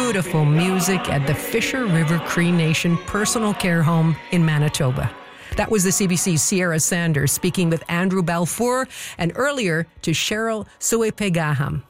beautiful music at the Fisher River Cree Nation Personal Care Home in Manitoba. That was the CBC's Sierra Sanders speaking with Andrew Balfour, and earlier to Cheryl Suepegaham.